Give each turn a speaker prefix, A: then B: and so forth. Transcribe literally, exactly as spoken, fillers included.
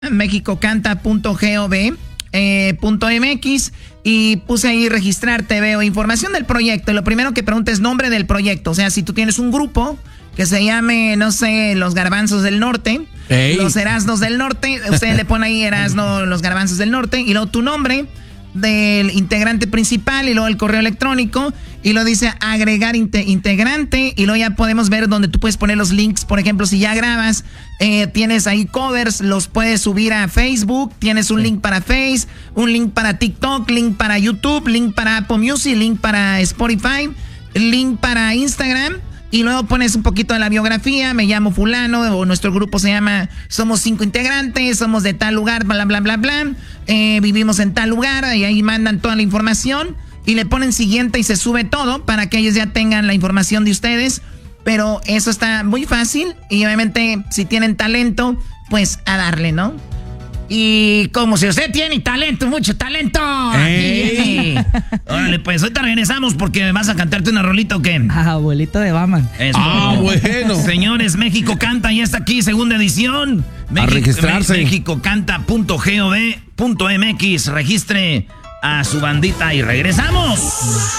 A: mexicocanta punto gov eh, punto mx y puse ahí registrarte, veo información del proyecto. Y lo primero que pregunta es nombre del proyecto. O sea, si tú tienes un grupo que se llame, no sé, los Garbanzos del Norte, Ey. los Erasnos del Norte, usted le pone ahí Erasno, los Garbanzos del Norte, y luego tu nombre del integrante principal, y luego el correo electrónico, y lo dice agregar inte- integrante, y luego ya podemos ver donde tú puedes poner los links. Por ejemplo, si ya grabas, eh, tienes ahí covers, los puedes subir a Facebook, tienes un sí. link para Face, un link para TikTok, link para YouTube, link para Apple Music, link para Spotify, link para Instagram. Y luego pones un poquito de la biografía, me llamo fulano, o nuestro grupo se llama, somos cinco integrantes, somos de tal lugar, bla, bla, bla, bla, eh, vivimos en tal lugar, y ahí mandan toda la información, y le ponen siguiente y se sube todo para que ellos ya tengan la información de ustedes. Pero eso está muy fácil, y obviamente si tienen talento, pues a darle, ¿no? Y como si usted tiene talento, mucho talento. Aquí, órale, pues ahorita regresamos porque vas a cantarte una rolita o qué.
B: Ah, abuelito de Batman.
C: Es ah, bueno. bueno.
A: Señores, México Canta ya está aquí, segunda edición.
C: A registrarse.
A: mexicocanta punto gov punto mx. Registre a su bandita y regresamos.